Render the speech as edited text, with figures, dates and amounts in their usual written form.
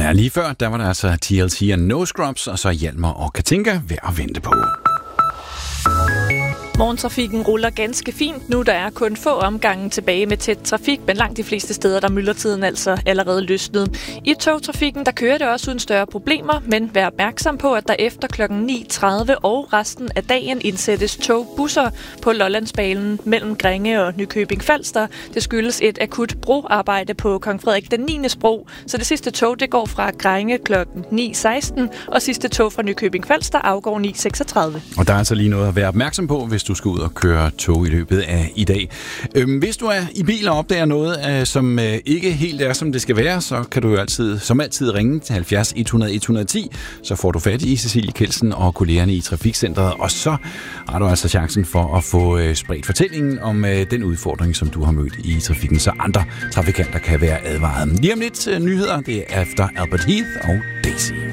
Ja, lige før, der var der altså TLC og No Scrubs, og så Hjalmar og Katinka værd at vente på. Morgentrafikken ruller ganske fint nu. Der er kun få omgange tilbage med tæt trafik, men langt de fleste steder, der myldretiden altså allerede løsnet. I togtrafikken, der kører det også uden større problemer, men vær opmærksom på, at der efter kl. 9.30 og resten af dagen indsættes togbusser på Lollandsbanen mellem Grænge og Nykøbing Falster. Det skyldes et akut broarbejde på Kong Frederik den 9. bro, så det sidste tog det går fra Grænge kl. 9.16, og sidste tog fra Nykøbing Falster afgår 9.36. Og der er altså lige noget at være opmærksom på, hvis du skal ud og køre tog i løbet af i dag. Hvis du er i bil og opdager noget, som ikke helt er, som det skal være, så kan du jo altid, som altid ringe til 70 100 110. Så får du fat i Cecilie Kelsen og kollegerne i Trafikcentret, og så har du altså chancen for at få spredt fortællingen om den udfordring, som du har mødt i trafikken, så andre trafikanter kan være advaret. Lige om lidt nyheder, det er efter Albert Heath og Daisy.